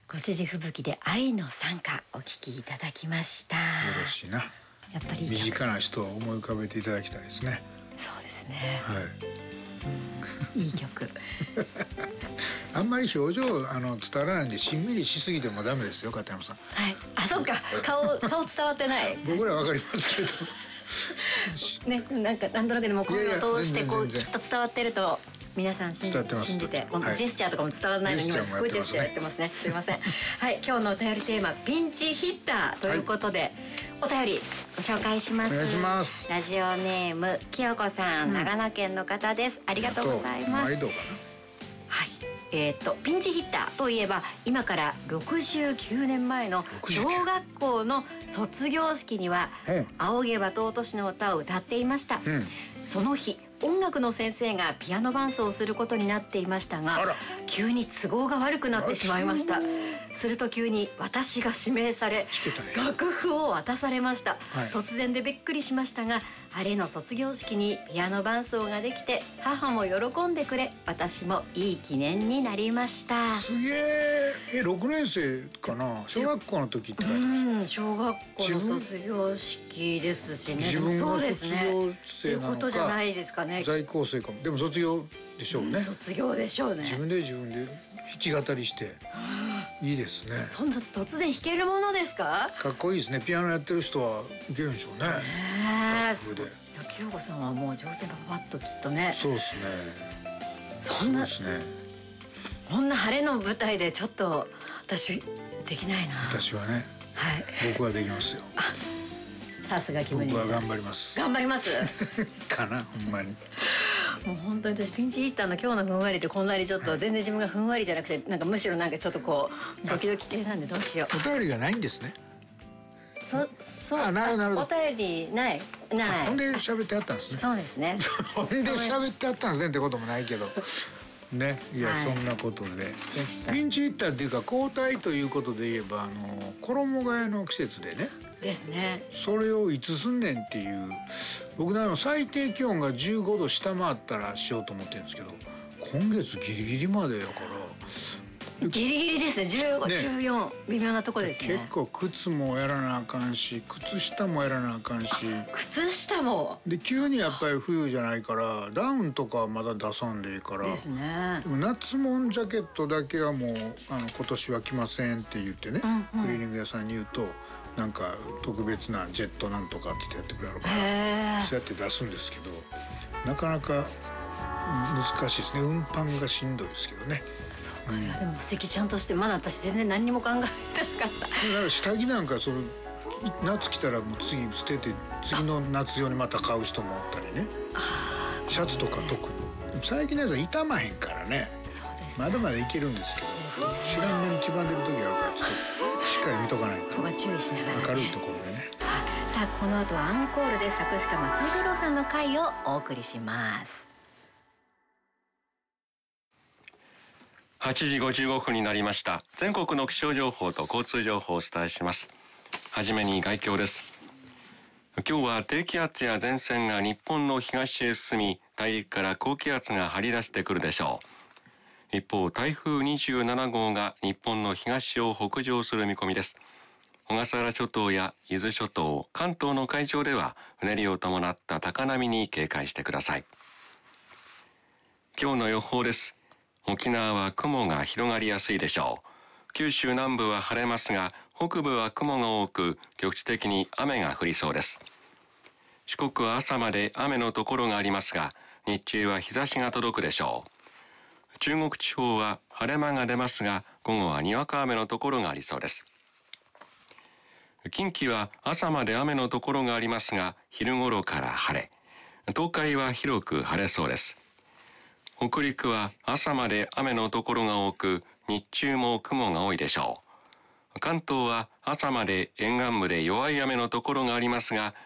越路吹雪で愛の賛歌お聴きいただきました。 よろしいな。 やっぱり身近な人を思い浮かべていただきたいですね。 そうですね。 はい。 いい曲。 あんまり表情伝わらないんでしんみりしすぎてもダメですよ、片山さん。 はい。あ、そっか。顔伝わってない。 僕らわかりますけど。 ね、なんとなくでも声を通してこうきっと伝わってると。皆さん信じて、 はい、 ジェスチャーとかも伝わらないのに今すごいジェスチャーやってますね。すいません。はい、今日のお便りテーマピンチヒッターということで、お便りご紹介します。 お願いします。 ラジオネームきよこさん、長野県の方です。ありがとうございます。 毎度かな。 はい。ピンチヒッターといえば今から69年前の小学校の卒業式には仰げば尊しの歌を歌っていました。その日音楽の先生がピアノ伴奏をすることになっていましたが、急に都合が悪くなってしまいました。すると急に私が指名され楽譜を渡されました。突然でびっくりしましたが、晴れの卒業式にピアノ伴奏ができて母も喜んでくれ、私もいい記念になりました。 すげえ。6年生かな。小学校の時って書いてます。 小学校の卒業式ですしね。 自分が卒業生なのかっていうことじゃないですかね。 在校生かも。でも卒業でしょうね。 卒業でしょうね。 自分で弾き語りしていいですね。 そんな突然弾けるものですか？ かっこいいですね。ピアノやってる人はいけるんでしょうね。 きよこさんはもう上手にパッときっとね。 そうですね。 そんなこんな晴れの舞台でちょっと私できないな。 私はね。 はい。 僕はできますよ。 さすがキム兄さん。 僕は頑張ります。 頑張りますかな、ほんまに。 もう本当に私ピンチヒッターの今日のふんわりでこんなにちょっと全然自分がふんわりじゃなくて、なんかむしろなんかちょっとこうドキドキ系なんでどうしよう。 お便りがないんですね。 そう。なるほど。お便りない。 ほんで喋ってあったんですね。 そうですね。 ほんで喋ってあったんですねってこともないけど。ね、いや、そんなことでピンチヒッターっていうか交代ということで言えば衣替えの季節でね。 ですね。 それをいつすんねんっていう、僕最低気温が15度下回ったらしようと思ってるんですけど、今月ギリギリまでやからギリギリですね。15、14微妙なとこですね。 結構靴もやらなあかんし靴下もやらなあかんし。 靴下もで急にやっぱり冬じゃないからダウンとかはまだ出さんでいいからですね。 でも夏物ジャケットだけはもう今年は着ませんって言ってね、クリーニング屋さんに言うとなんか特別なジェットなんとかってやってくれるからそうやって出すんですけど、なかなか難しいですね。運搬がしんどいですけどね。 そうか、でも素敵。ちゃんとしてまだ私全然何にも考えてなかった。 だから下着なんか夏着たらもう次捨てて次の夏用にまた買う人もおったりね。シャツとか特に最近のやつは傷まへんからね。 そうですね。 まだまだいけるんですけど、知らん間に黄ばんでる時あるからちょっとしっかり見とかないと。 ここは注意しながら、ね、 明るいところでね。 さあこの後はアンコールで作詞家松井五郎さんの回をお送りします。 8時55分になりました。全国の気象情報と交通情報をお伝えします。はじめに概況です。今日は低気圧や前線が日本の東へ進み、大陸から高気圧が張り出してくるでしょう。一方、台風27号が日本の東を北上する見込みです。小笠原諸島や伊豆諸島、関東の海上ではうねりを伴った高波に警戒してください。今日の予報です。沖縄は雲が広がりやすいでしょう。九州南部は晴れますが、北部は雲が多く、局地的に雨が降りそうです。四国は朝まで雨のところがありますが、日中は日差しが届くでしょう。中国地方は晴れ間が出ますが、午後はにわか雨のところがありそうです。近畿は朝まで雨のところがありますが、昼頃から晴れ。東海は広く晴れそうです。北陸は朝まで雨のところが多く、日中も雲が多いでしょう。関東は朝まで沿岸部で弱い雨のところがありますが、